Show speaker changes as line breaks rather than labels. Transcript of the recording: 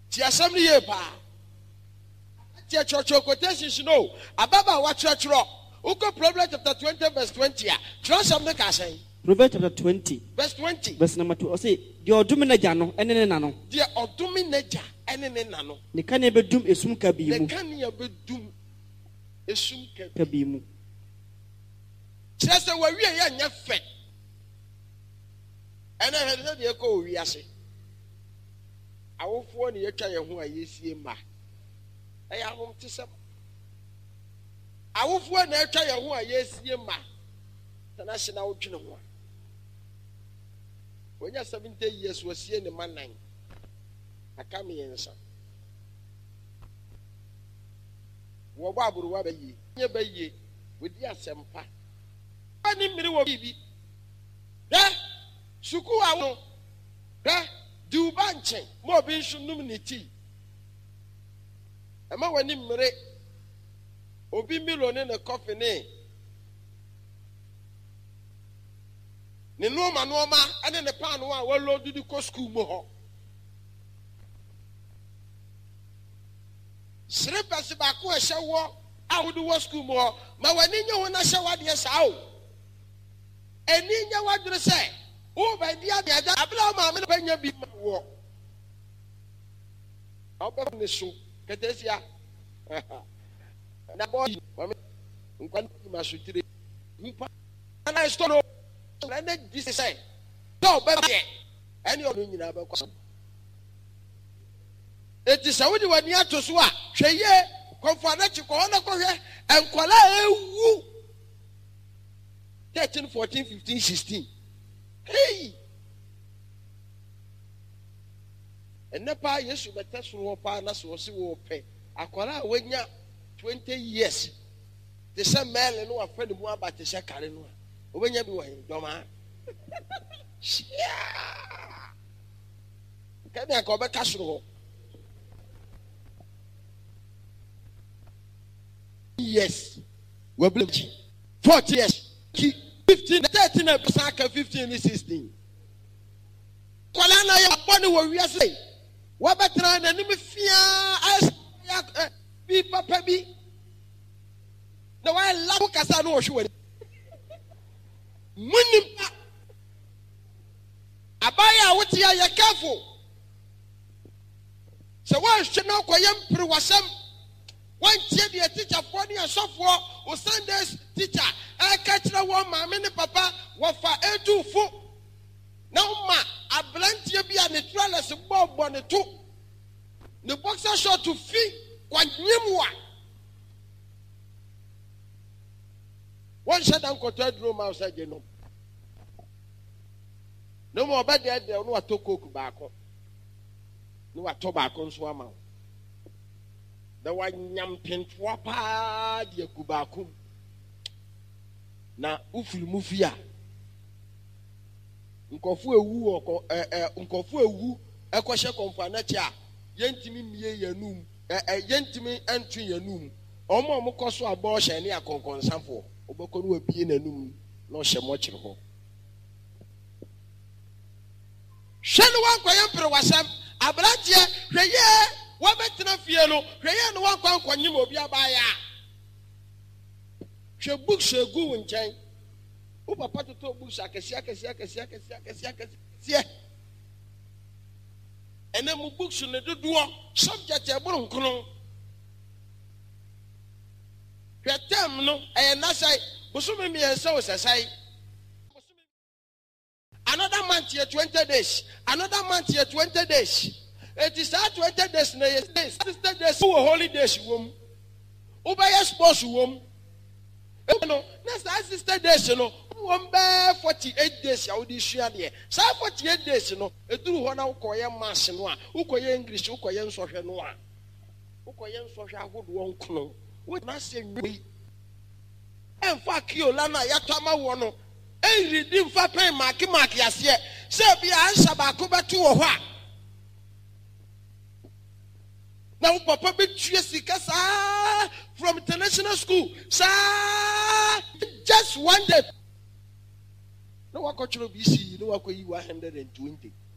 Tiasam ye pa. Tia church quotations no. Ababa what church rock. Uko Proverbs chapter 20 verse 20. Trust some make say.
Proverbs chapter 20
verse 20.
Verse number 2. I say, the oduminaja no ene nano.
The oduminaja ene nano.
Ne kan ye bedum esum kabimu.
Ne kan ye bedum esum
kabimu.
Chese wa wiye ya nya fe. Ene he de ko wi ase. Awofo ne yetwa ye ho ayesie ma. Eya hom tisem. Awofo na etwa ye ho ayesie ma. Tanahye na wodwene ho. When you're 70 years, was seeing the man 9. I come here, sir. Wababuru Wabayi, near Baye, with your sempa. I need me to be there. Suku, I know. There, do banche, more bench numinity. Am I when him re Obi million in a coffin, eh? Ne noma ane ne pan wa lo du ko school mo ho srepasi ba ko ehye wo ahodu wo school mo ho ma wani nye ho na hye wade sa o eni nye wadure se o ba dia de aja abla ma me banya bi ma wo oba ne so ketesia na boy ma me nkwan ma so tire mpa na stone and then this say, no, baby, any of you know about it is only one year to swat. She ye, confinate corner, and Kuala 13, 14, 15, 16. Hey, and Nepal, yes, you better so partners was pay. Aquala when ya 20 years. The same man and no friend more about the second. When you be Doma, can I go back Castro? Yes, we're blinking 40 years, 15, 13, 15, 16. Kualana, your body will we say, what better than any fear as people, baby? No, I love Casano. Munimpa abaya wuti ya careful so one should not kwayem priwasem one tie the teacher for the sofo o Sundays teacher e ka kire wo ma me ne papa wo fa edu fu na ma ablantie bia ne trellis bobo ne to ne boxer short to fi kwanyemwa one shut down control room outside the no. No more bad there, no a to cook back. No a tobacco swam out. The one yam pin twapa, dear Kubakum. Now, Ufil Mufia. Uncofu a woo or Uncofu a woo, a question confanatia. Yentimi me yanum, a yentimi entry yanum. Omo Mokoso abortion and near concon for. Oboko will be in a noon, no shamoch. Shall one quayam wasam, Abratia, Raye, what better fielo, Raye, no one quan you will be a buyer. She books shall go in chain. Upa pato books, I can see. And then books in the door, subject a bronco. No, and I say, Busumi me and so say. Another month here 20 days. Another month here 20 days. It is that 20 days. Sister days who holidays womb. Ubaya sports womb. No, that's sister days, you know. 48 days. I would share there. So 48 days, you know. A true one out Koya Mass and one. Ukoya English, Ukoyan social noir. Ukoyan social good won't know. What must say me? And fuck you, Lana Yatama Wono. And redeem for pay Maki as yet. Say be answer Bakuba to a what? Now, Papa be Chiesikas from international school. Sir, just one day. No, what culture BC, you know what you 120.